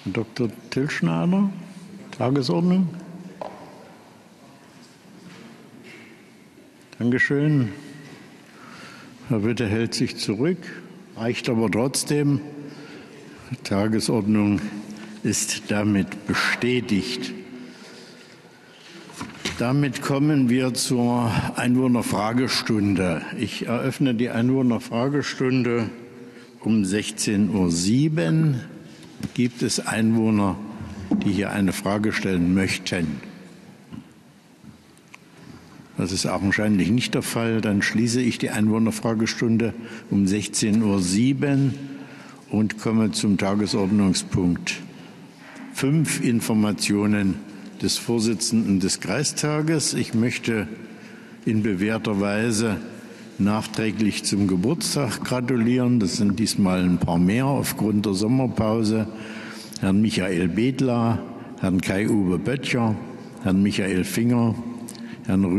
Dr. Tillschneider, Tagesordnung. Dankeschön. Herr Witte hält sich zurück, reicht aber trotzdem. Die Tagesordnung ist damit bestätigt. Damit kommen wir zur Einwohnerfragestunde. Ich eröffne die Einwohnerfragestunde um 16:07 Uhr. Gibt es Einwohner, die hier eine Frage stellen möchten? Das ist augenscheinlich nicht der Fall. Dann schließe ich die Einwohnerfragestunde um 16:07 Uhr und komme zum Tagesordnungspunkt 5, Informationen des Vorsitzenden des Kreistages. Ich möchte in bewährter Weise nachträglich zum Geburtstag gratulieren. Das sind diesmal ein paar mehr aufgrund der Sommerpause. Herrn Michael Bedler, Herrn Kai-Uwe Böttcher, Herrn Michael Finger, Herrn